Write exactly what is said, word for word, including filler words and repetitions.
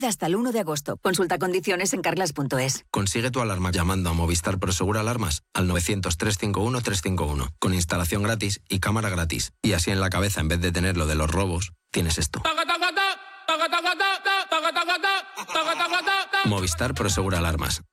Hasta el uno de agosto. Consulta condiciones en carglass punto es. Consigue tu alarma llamando a Movistar Prosegur Alarmas al novecientos, trescientos cincuenta y uno, trescientos cincuenta y uno, con instalación gratis y cámara gratis. Y así en la cabeza, en vez de tener lo de los robos, tienes esto. Movistar Prosegur Alarmas.